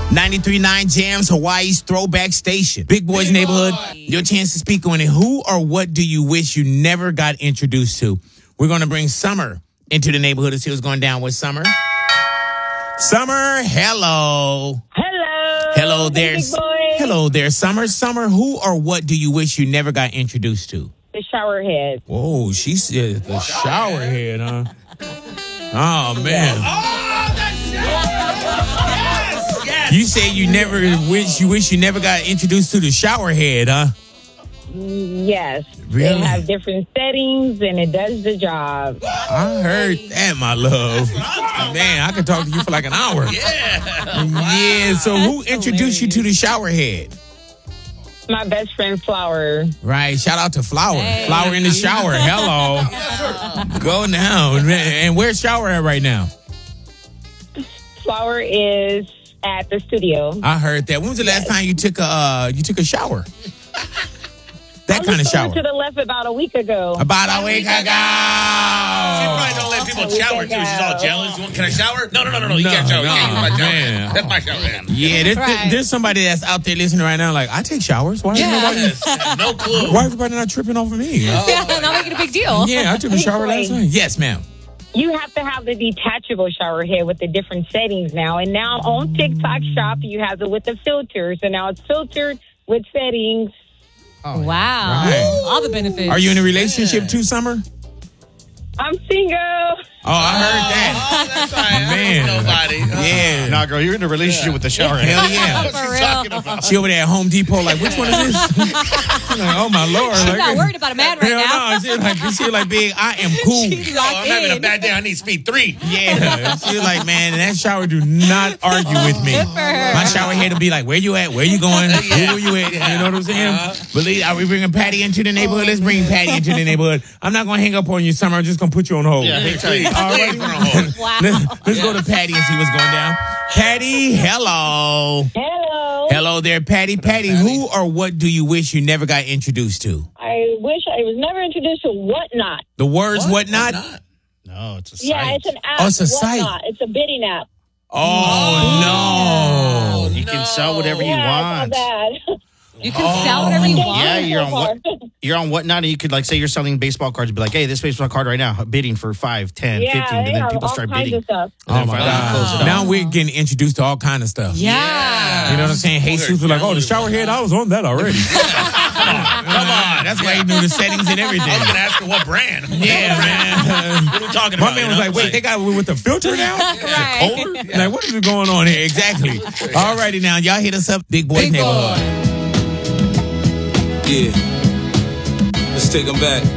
93.9 Jams, Hawaii's throwback station. Big Boys Neighborhood. Your chance to speak on it. Who or what do you wish you never got introduced to? We're going to bring Summer into the neighborhood to see what's going down with Summer. Summer, hello. Hello. Hello there. Big boy. Hello there, Summer. Summer, who or what do you wish you never got introduced to? The shower head. Whoa, she said the shower head, huh? Oh, man. You say you wish you never got introduced to the shower head, huh? Yes. Really? It has different settings and it does the job. I heard that, my love. Man, I could talk to you for like an hour. Yeah, so who introduced you to the shower head? My best friend, Flower. Right, shout out to Flower. Hey. Flower in the shower. Hello. Go now. And where's Shower at right now? Flower is at the studio. I heard that. When was the last time you took a shower? That kind of shower. To the left about a week ago. About a week ago. She probably don't let people shower too. She's all jealous. Can I shower? No. You can't shower. You can't use my shower. Man. That's my shower hand. Yeah, there's somebody that's out there listening right now like, I take showers. Why is nobody? No clue. Why is everybody not tripping off of me? Not making a big deal. Yeah, I took a shower last night. Yes, ma'am. You have to have the detachable shower head with the different settings now. And now on TikTok Shop, you have it with the filter. So now it's filtered with settings. Oh, wow. Right. All the benefits. Are you in a relationship too, Summer? I'm single. Oh, I heard that. That's right. Man. Nobody. Yeah. Nah, girl, you're in a relationship with the shower head. Hell yeah. What's she talking about? She over there at Home Depot like, which one is this? Like, oh, my Lord. She's not worried about a man right now. No, she like, big, I am cool. She's Oh, locked I'm having in. a bad day. I need speed 3. Yeah. She was like, man, that shower do not argue with me. Good for her. My shower head will be like, where you at? Where you going? Who are you at? You know what I'm saying? Believe, are we bringing Patty into the neighborhood? Let's bring Patty into the neighborhood. I'm not going to hang up on you, Summer. I'm just going to put you on hold. Yeah, please. All right. Please put on hold. Wow. Let's go to Patty and see what's going down. Patty, hello. Hello. Hello there, Patty. Patty, who or what do you wish you never got introduced to? I wish I was never introduced to Whatnot. The words whatnot? No, it's a site. Yeah, it's an app. Oh, it's a Whatnot. site. It's a bidding app. Oh, no. You can sell whatever you Yeah, want. it's not bad. You can sell whatever you want. Yeah, you're So on you're on Whatnot, and you could like say you're selling baseball cards, be like, hey, this baseball card right now, bidding for 5, 10, 15, and then people start all kinds bidding. of stuff. And then Oh, my finally you close it God. out. Now we're getting introduced to all kind of stuff. Yeah. You know what I'm saying? Jesus was like, oh, the shower head, I was on that already. Come on. That's why he knew the settings and everything. I was going to ask her what brand. Yeah, man. What are we talking My about? man was like, wait, they got it with the filter now? Right. Colder? Like, what is going on here? Exactly. All righty now. Y'all hit us up. Big Boys Neighborhood. Yeah. Let's take them back.